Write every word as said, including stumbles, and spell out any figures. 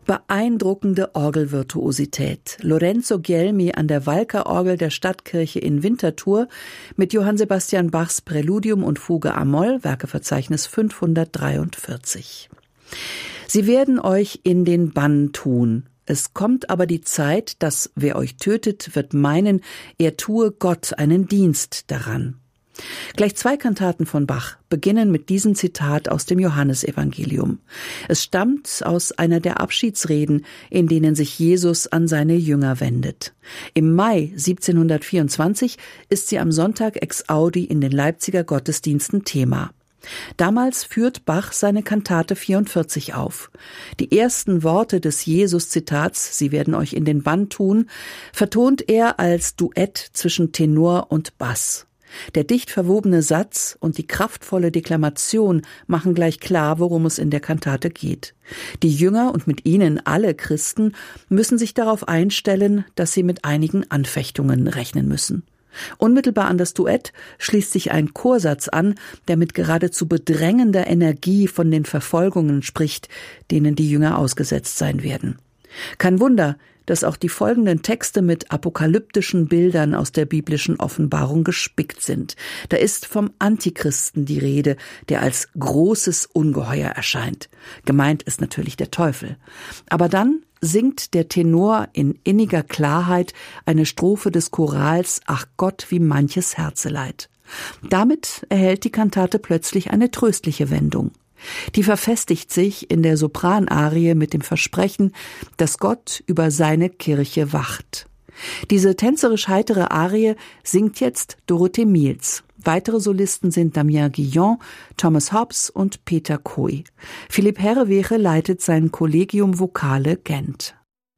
Beeindruckende Orgelvirtuosität. Lorenzo Gelmi an der Walker-Orgel der Stadtkirche in Winterthur mit Johann Sebastian Bachs Präludium und Fuge a-Moll, Werkeverzeichnis fünfhundertdreiundvierzig. Sie werden euch in den Bann tun. Es kommt aber die Zeit, dass wer euch tötet, wird meinen, er tue Gott einen Dienst daran. Gleich zwei Kantaten von Bach beginnen mit diesem Zitat aus dem Johannesevangelium. Es stammt aus einer der Abschiedsreden, in denen sich Jesus an seine Jünger wendet. Im Mai siebzehnhundertvierundzwanzig ist sie am Sonntag ex Audi in den Leipziger Gottesdiensten Thema. Damals führt Bach seine Kantate vierundvierzig auf. Die ersten Worte des Jesus-Zitats, Sie werden euch in den Bann tun, vertont er als Duett zwischen Tenor und Bass. Der dicht verwobene Satz und die kraftvolle Deklamation machen gleich klar, worum es in der Kantate geht. Die Jünger und mit ihnen alle Christen müssen sich darauf einstellen, dass sie mit einigen Anfechtungen rechnen müssen. Unmittelbar an das Duett schließt sich ein Chorsatz an, der mit geradezu bedrängender Energie von den Verfolgungen spricht, denen die Jünger ausgesetzt sein werden. Kein Wunder, dass auch die folgenden Texte mit apokalyptischen Bildern aus der biblischen Offenbarung gespickt sind. Da ist vom Antichristen die Rede, der als großes Ungeheuer erscheint. Gemeint ist natürlich der Teufel. Aber dann singt der Tenor in inniger Klarheit eine Strophe des Chorals »Ach Gott, wie manches Herzeleid«. Damit erhält die Kantate plötzlich eine tröstliche Wendung. Die verfestigt sich in der Sopranarie mit dem Versprechen, dass Gott über seine Kirche wacht. Diese tänzerisch heitere Arie singt jetzt Dorothee Miels. Weitere Solisten sind Damien Guillon, Thomas Hobbs und Peter Coy. Philipp Herreweghe leitet sein Collegium Vocale Gent.